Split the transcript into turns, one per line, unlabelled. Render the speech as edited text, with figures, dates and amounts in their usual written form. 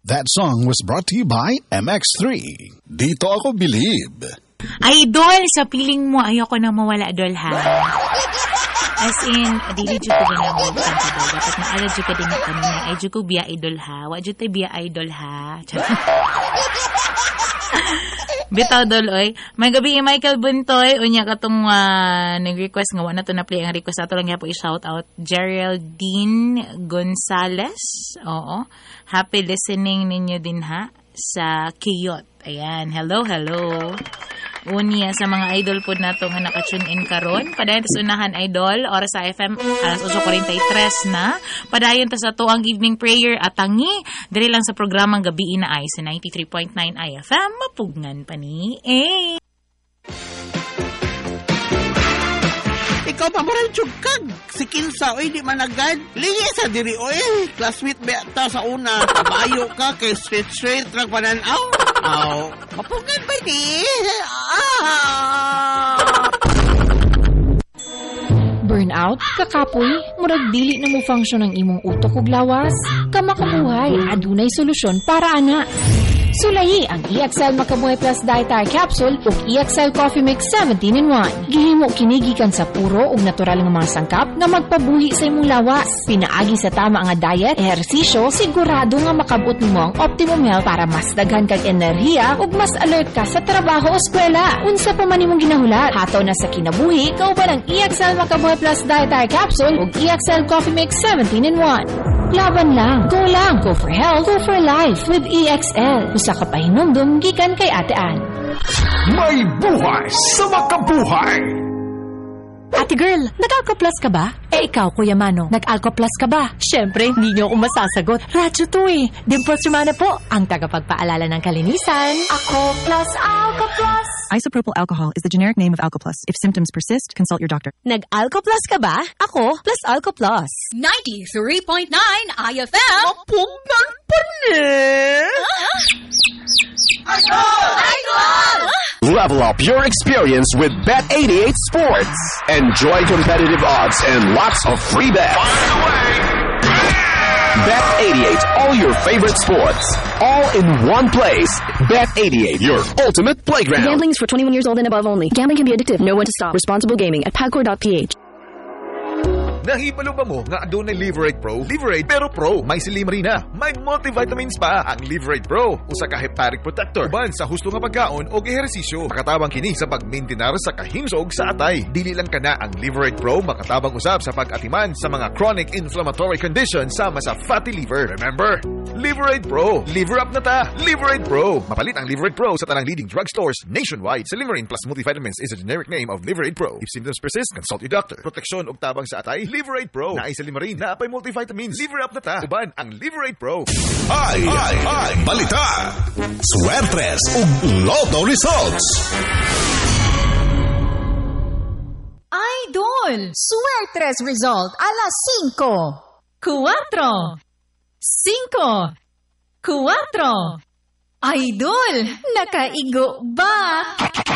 That song was brought to you by MX3. Dito ako believe.
Idol, sa piling mo, ayoko na mawala, Idol, ha? As in, dili dyan ko din ang magkantadol. Dapat naalad dyan ka din na kanina. Ay, dyan ko biya, Idol, ha? Wa dyan tayo biya, Idol, ha? Bitaw, Dol, oy. May gabi Michael Buntoy. Unya katong nag-request nga. Wala na to na-play ang request. Ato lang po i-shout out. Geraldine Gonzalez. Oo. Happy listening ninyo din, ha? Sa Kiyot. Ayan. Hello, hello. Unya sa mga idol po na ito nga nakatune in karon. Padayon sa unahan, idol. Oras sa FM, alas 8:43 na. Padayon ta sa tuang evening prayer at tangi. Dali lang sa programang Gabi na ay sa 93.9 IFM. Mapugnan pa ni.
Ikaw pa maray kag. Si Kinsa, oy, di managad. Lingi sa diri, oy. Classmate beta sa una. Kabayo ka, kay straight, rag pananaw. Aw, mapugan ba di?
Burnout, kakapoy, murag dili na mo function ang imong utok ug lawas. Kamakabuhay, adunay solusyon para ana. Sulayi ang EXL Makabuhay Plus Dietary Capsule ug EXL Coffee Mix 17-in-1. Gihimo kini gikan sa puro ug natural nga mga sangkap nga magpabuhi sa imong lawas. Pinaagi sa tama nga diet, ehersisyo, sigurado nga makabot nimo ang optimum health para mas daghan kag enerhiya ug mas alert ka sa trabaho o eskwela. Unsa pa man imong ginahulat, hataw na sa kinabuhi, kauban ang EXL Makabuhay Plus Dietary Capsule ug EXL Coffee Mix 17-in-1. Laban lang, go for health, go for life with EXL. Usa ka pahinumdum gikan kay Ate Ann.
May buhay sa makabuhay!
Ate girl, nag-Alco Plus ka ba? Ikaw, Kuya Mano, nag-Alco Plus ka ba? Siyempre, hindi niyo ako masasagot. Radyo to eh. Dimples Romana po, ang tagapagpaalala ng kalinisan. Ako Plus, Alco Plus.
Isopropyl alcohol is the generic name of Alcoplus. If symptoms persist, consult your doctor.
Nag-Alco Plus ka ba? Ako Plus Alco Plus.
93.9 IFM.
Mapugnan pa ni.
Level up your experience with Bet88 Sports. Enjoy competitive odds and lots of free bets. Bet88, all your favorite sports, all in one place. Bet88, your ultimate playground.
Gambling is for 21 years old and above only. Gambling can be addictive. Know when to stop. Responsible gaming at pagcor.ph.
Nahibalo ba mo nga adunay Liverade Pro? Liverade pero Pro. May silimarina. May multivitamins pa. Ang Liverade Pro. Usa ka hepatic protector. Uban sa husto nga pagkaon o ehersisyo. Makatabang kini sa pagmaintenar sa kahimsog sa atay. Dili lang kana ang Liverade Pro makatabang usab sa pag-atiman sa mga chronic inflammatory conditions sama sa fatty liver. Remember? Liverade Pro. Liver up na ta. Liverade Pro. Mapalit ang Liverade Pro sa tanang leading drugstores nationwide. Silimarin plus multivitamins is a generic name of Liverade Pro. If symptoms persist, consult your doctor. Proteksyon og tabang sa atay. Liverade Pro. Naay Silimarin. Naapay multivitamins. Liver up na ta. Uban ang Liverade Pro.
Ay, balita! Swertres ug Lotto results!
Idol, Suertres result alas 5, 4, 5, 4. Idol, nakaigo ba?